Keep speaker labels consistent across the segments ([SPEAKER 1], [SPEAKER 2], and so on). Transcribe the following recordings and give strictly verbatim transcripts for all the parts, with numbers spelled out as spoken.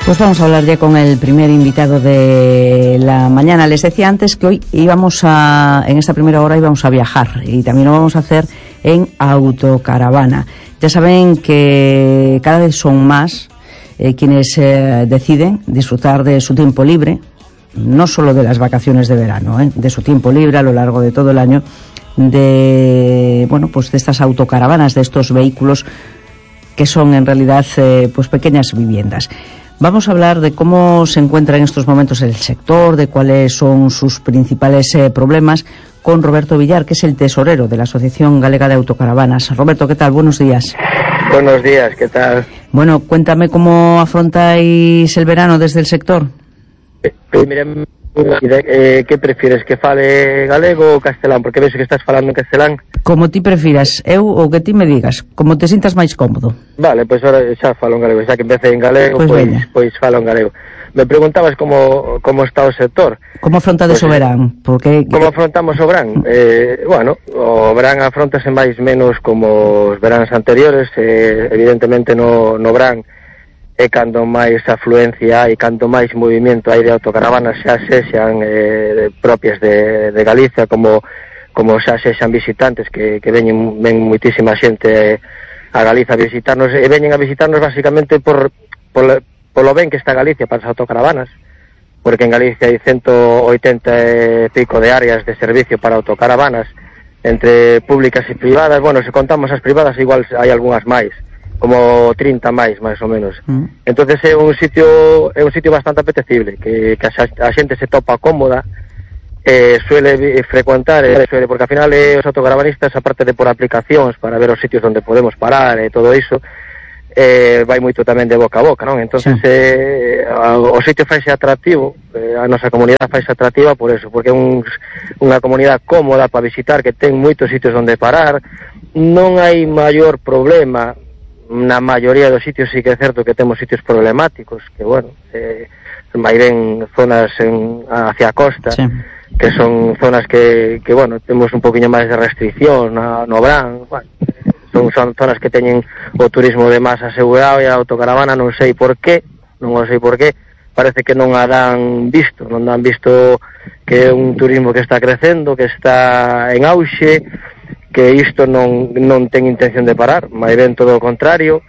[SPEAKER 1] Pues vamos a hablar ya con el primer invitado de la mañana. Les decía antes que hoy íbamos a, en esta primera hora íbamos a viajar y también lo vamos a hacer en autocaravana. Ya saben que cada vez son más eh, quienes eh, deciden disfrutar de su tiempo libre, no solo de las vacaciones de verano, eh, de su tiempo libre a lo largo de todo el año, de bueno pues de estas autocaravanas, de estos vehículos que son en realidad eh, pues pequeñas viviendas. Vamos a hablar de cómo se encuentra en estos momentos el sector, de cuáles son sus principales eh, problemas, con Roberto Villar, que es el tesorero de la Asociación Galega de Autocaravanas. Roberto, ¿qué tal? Buenos días.
[SPEAKER 2] Buenos días, ¿qué tal?
[SPEAKER 1] Bueno, cuéntame cómo afrontáis el verano desde el sector.
[SPEAKER 2] Eh, eh, mira, eh, ¿qué prefieres, que fale galego ou castelán? Porque ves que estás falando en castelán.
[SPEAKER 1] Como ti prefiras, eu ou que ti me digas, como te sintas máis cómodo.
[SPEAKER 2] Vale, pois pues ahora xa falo en galego, xa que empecé en galego, pois pues, pois, pues falo en galego. Me preguntabas como, como está o sector.
[SPEAKER 1] Como afrontades pues, o verán? Porque...
[SPEAKER 2] Como afrontamos o verán? Eh, bueno, o verán afrontase máis menos como os veranos anteriores, eh, evidentemente no, no verán e cando máis afluencia e cando máis movimento hai de autocaravanas, xa sexan eh, propias de, de Galicia, como como xa sexan visitantes, que, que veñen, ven muitísima xente a Galicia a visitarnos, e veñen a visitarnos basicamente por, por, por lo ben que está Galicia para as autocaravanas, porque en Galicia hai ciento oitenta e pico de áreas de servicio para autocaravanas, entre públicas e privadas. Bueno, se contamos as privadas igual hai algunhas máis, como trinta máis, máis ou menos. Mm. Entonces é un sitio é un sitio bastante apetecible, que, que a, a xente se topa cómoda, eh, suele frecuentar, eh, suele, porque ao final eh, os autocaravanistas, aparte de por aplicacións para ver os sitios onde podemos parar e eh, todo iso, eh, vai moito tamén de boca a boca, non? Entonces sí. eh, o sitio faise atractivo, eh, a nosa comunidade faise atractiva por eso, porque é un, unha comunidade cómoda para visitar, que ten moitos sitios onde parar, non hai maior problema. Na maioría dos sitios sí que é certo que temos sitios problemáticos, que bueno, eh, vai ben zonas en, hacia a costa, sí, que son zonas que, que bueno, temos un poquinho máis de restricción no, no verán, bueno, son, son zonas que teñen o turismo de máis asegurado, e a autocaravana non sei por qué, non o sei por qué, parece que non a dan visto, non dan visto que é un turismo que está crecendo, que está en auxe, que isto non, non ten intención de parar, máis ben todo o contrario.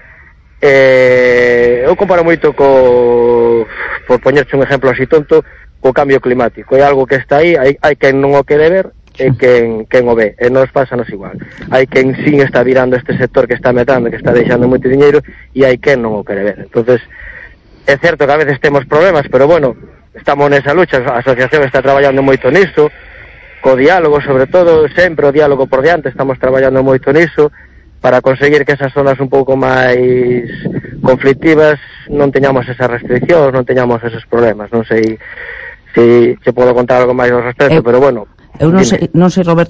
[SPEAKER 2] Eh, eu comparo moito co, por poñerche un exemplo así tonto, co cambio climático. É algo que está aí, hai, hai quen non o quere ver e quen, quen o ve, e nos pásanos igual. Hai quen sin está virando este sector que está metando, que está deixando moito diñeiro, e hai quen non o quere ver. Entonces, é certo que a veces temos problemas, pero bueno, estamos nesa lucha, a asociación está traballando moito niso, co diálogo, sobre todo, sempre o diálogo por diante, estamos traballando moito niso, para conseguir que esas zonas un pouco máis conflictivas non teñamos esas restriccións, non teñamos esos problemas. Non sei se, se podo contar algo máis ao respecto, eu, pero bueno.
[SPEAKER 1] Eu non sei, non sei, Roberto,